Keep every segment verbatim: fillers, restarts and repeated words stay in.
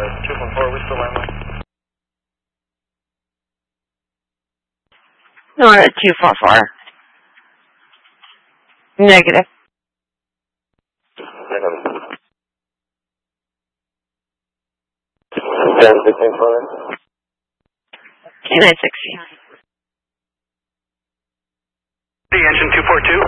two one four, we still landline? Nora two four four. Negative. K nine sixty. The engine two four two.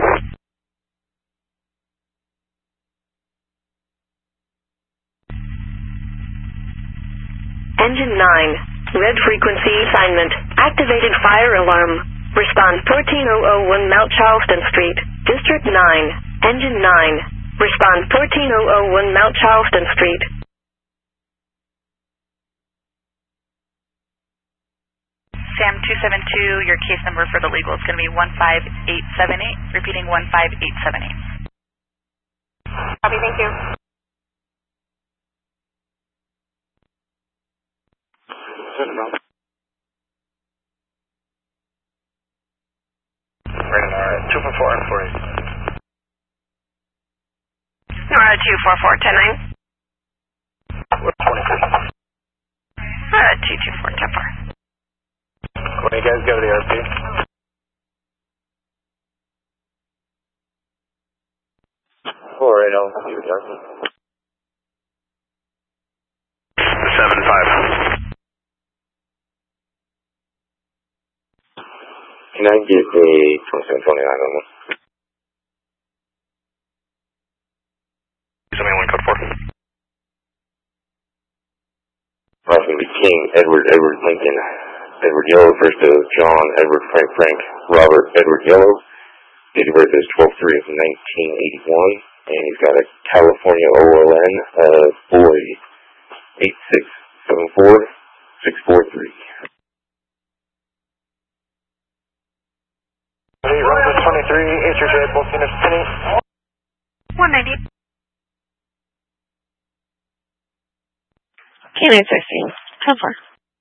Engine nine, red frequency assignment, activated fire alarm. Response fourteen thousand one Mount Charleston Street, District nine, Engine nine. Response fourteen thousand one Mount Charleston Street. Sam two seven two, your case number for the legal is going to be one five eight seven eight. Repeating one five eight seven eight. Copy, thank you. two four four and four eight. Nora two four four, ten nine. twenty-three. Nora two two four, ten four. When you guys go to the R P? four eight zero, see the R P. seven five. Can I get a twenty-seven twenty-nine on one? Somebody one code four. Russell B. King, Edward, Edward Lincoln, Edward Yellow, first of John, Edward Frank Frank, Robert, Edward Yellow. Date of birth is twelve three of nineteen eighty-one, and he's got a California O L N of boy eight six seven four six four three. Robert twenty-three, H R J, both units ten eight. one ninety. K nine sixteen. ten four.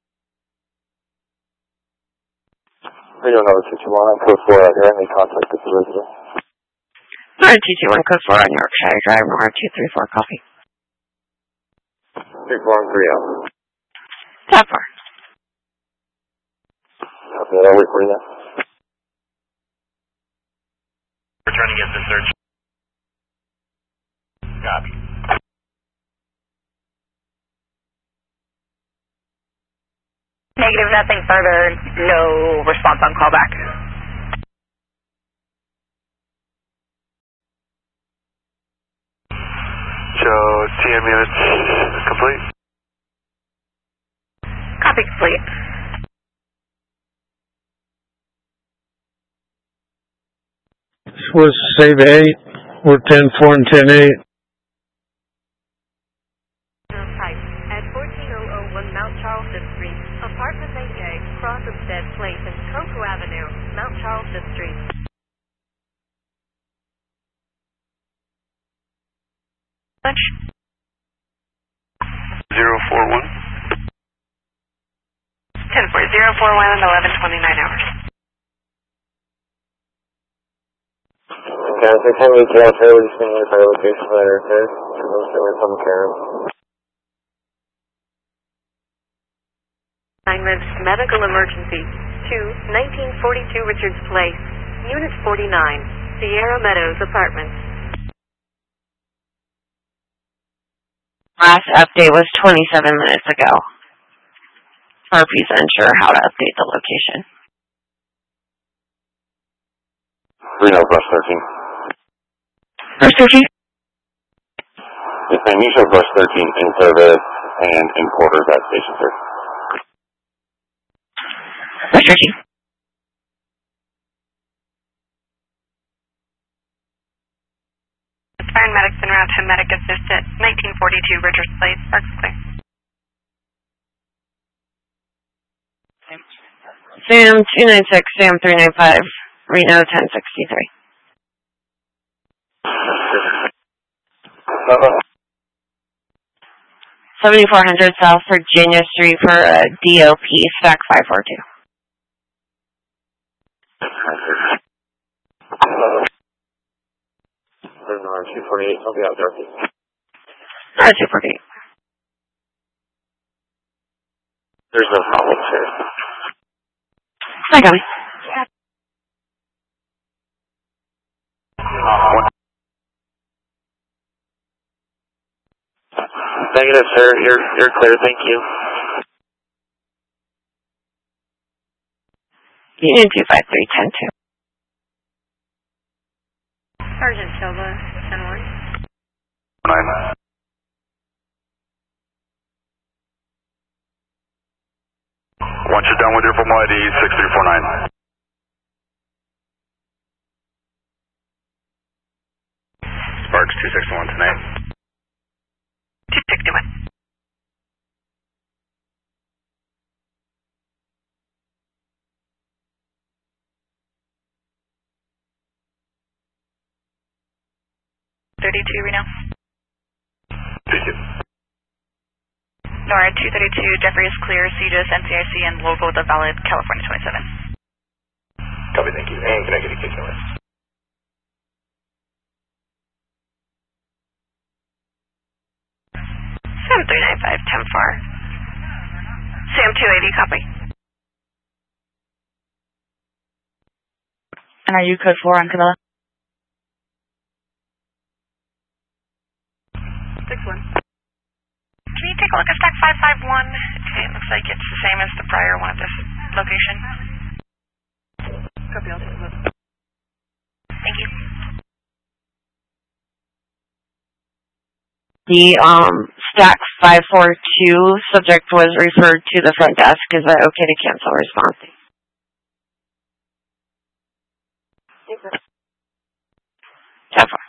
Radio number two two one, code four out here, any contact with the resident. Nora two two one, code four on Yorkshire Drive, Nora two three four, copy. three four and three out. ten four. Copy that, I'll wait for you then. Returning it to search. Copy. Negative, nothing further. No response on callback. So, T M units complete? Copy complete. This was save eight. We're ten four and ten eight. At fourteen thousand one Mount Charleston Street, Apartment eight A, Crossenstead Place and Cocoa Avenue, Mount Charleston Street. Lunch. zero four one. ten four zero four one and eleven twenty-nine hours. Okay, I think time we get out there, we're just going to notify the location later, okay? We'll stay with some care. Assignment, medical emergency, to nineteen forty-two Richards Place, Unit forty-nine, Sierra Meadows Apartments. Last update was twenty-seven minutes ago. R P's unsure how to update the location. Reno, brush thirteen. Brush thirteen? Yes, ma'am, you show brush thirteen in service and in quarters at station, sir. Brush thirteen. Fire and medics en route to medic assist at nineteen forty-two Richards Place, Parks Clear. Sam two nine six, Sam three nine five, Reno ten sixty-three. seventy-four hundred South Virginia Street for a D O P, spec five four two. two forty-eight, I'll be out there. Uh, two forty-eight. There's no problem, sir. I got me. Negative, sir. You're you're clear. Thank you. Union two five three ten two. Sergeant Silva, ten one. Nine. Once you're done with your formal I D, six three four nine. Sparks two sixty-one tonight. two sixty-one. thirty-two, Reno. Thank you. NORAD two thirty-two, Jeffrey is clear, C G I S, N C I C, and logo with a valid California twenty-seven. Copy, thank you. And can I get a case number? Sam three nine five, ten four. Sam two eighty, copy. And are you code four on Camilla? six one. Can you take a look at stack five five one? Okay, it looks like it's the same as the prior one at this location. Copy, I'll take a look. Thank you. The um, stack five four two subject was referred to the front desk. Is that okay to cancel response? ten four.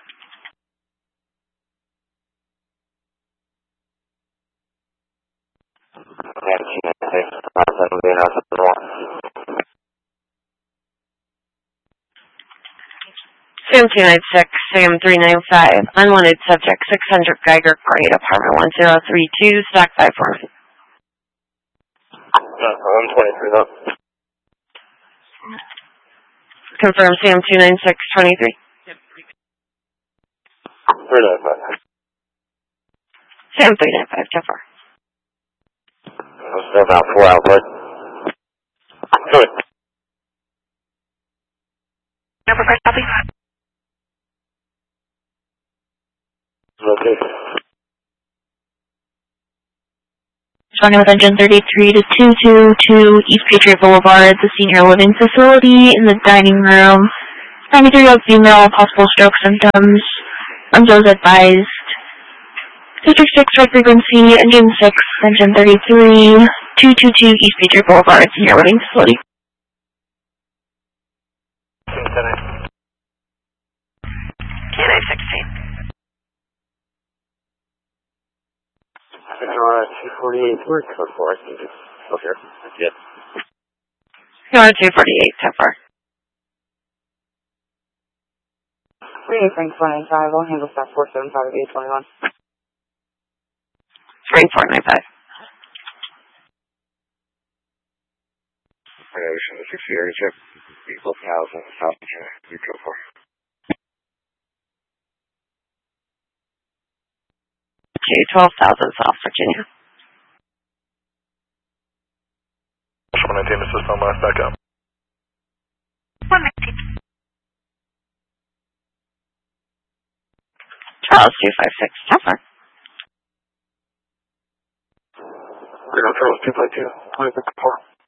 Sam two nine six, Sam three nine five, unwanted subject six hundred Geiger Parade, apartment one zero three two, stack five four nine. I'm twenty-three up. Confirm Sam two nine six twenty-three. three nine five. Sam three nine five, ten four. I'm still about four output. Good. Number first copy. Okay. Responding with engine thirty-three to two two two East Patriot Boulevard, the senior living facility in the dining room. ninety-three-year-old female, possible stroke symptoms. Unzo's advised. District six, red frequency, engine six, engine thirty-three, two two two East Patriot Boulevard, senior living facility. K nine sixteen. two forty-eight, where's code four? I think it's still here. Yep. two forty-eight, ten four. three eight Frank four nine five, I'll handle staff four seven five eight twenty-one. Frank four nine five. Ocean sixty area check. Equal thousand, South Virginia, you code four. Okay, twelve thousand South Virginia. one nineteen, assist on last back up. one nineteen. Charles two five six, ten four. We're going to Charles two five two, twenty-six four.